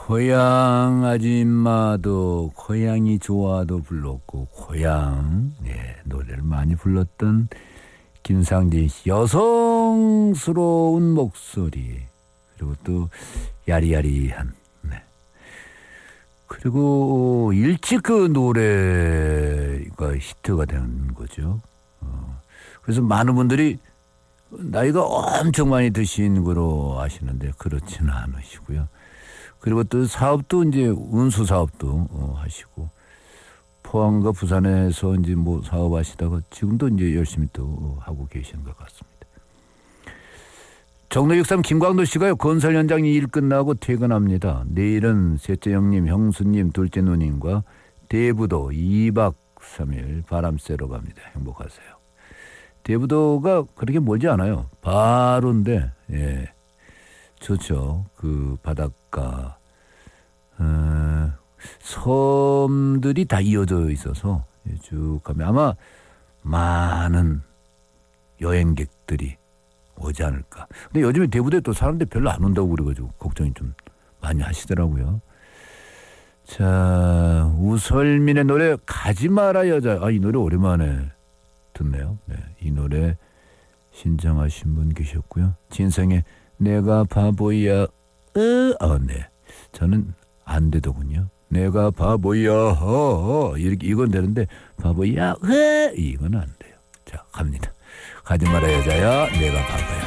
고향 아줌마도 고향이 좋아도 불렀고 고향 노래를 많이 불렀던 김상진 씨 여성스러운 목소리 그리고 또 야리야리한 그리고 일찍 그 노래가 히트가 된 거죠. 그래서 많은 분들이 나이가 엄청 많이 드신 거로 아시는데 그렇지는 않으시고요. 그리고 또 사업도 이제 운수 사업도 하시고 포항과 부산에서 이제 뭐 사업하시다가 지금도 이제 열심히 또 하고 계시는 것 같습니다. 정로 63 김광도 씨가요. 건설 현장 일 끝나고 퇴근합니다. 내일은 셋째 형님, 형수님, 둘째 누님과 대부도 2박 3일 바람 쐬러 갑니다. 행복하세요. 대부도가 그렇게 멀지 않아요. 바로인데 좋죠. 그 바닷가 섬들이 다 이어져 있어서 쭉 가면 아마 많은 여행객들이 오지 않을까. 근데 요즘에 대부도에 또 사람들이 별로 안 온다고 그래가지고 걱정이 좀 많이 하시더라고요. 자, 우설민의 노래 가지마라 여자. 이 노래 오랜만에 듣네요. 이 노래 신청하신 분 계셨고요. 진성의 내가 바보야. 저는 안 되더군요. 내가 바보야. 이렇게 이건 되는데 바보야. 이건 안 돼요. 자, 갑니다. 가지 마라 여자야. 내가 바보야.